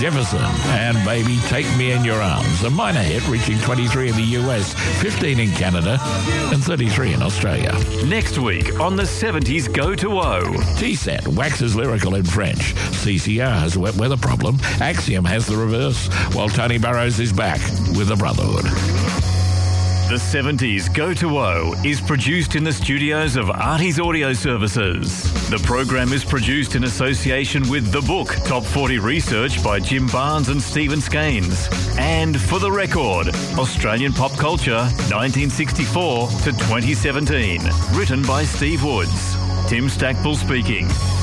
Jefferson and Baby Take Me in Your Arms, a minor hit reaching 23 in the US, 15 in Canada and 33 in Australia. Next week on the 70s Go to O. T-Set waxes lyrical in French. CCR has a wet weather problem. Axiom has the reverse, while Tony Burrows is back with the Brotherhood. The 70s Go to O is produced in the studios of Artie's Audio Services. The program is produced in association with The Book, Top 40 Research by Jim Barnes and Stephen Scaines. And For the Record, Australian Pop Culture, 1964 to 2017. Written by Steve Woods. Tim Stackpole speaking.